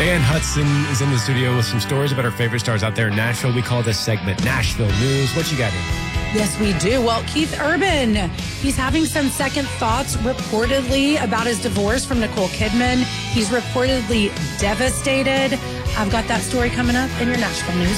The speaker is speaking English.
Ann Hudson is in the studio with some stories about her favorite stars out there in Nashville. We call this segment Nashville News. What you got here? Yes, we do. Well, Keith Urban, he's having some second thoughts reportedly about his divorce from Nicole Kidman. He's reportedly devastated. I've got that story coming up in your Nashville News.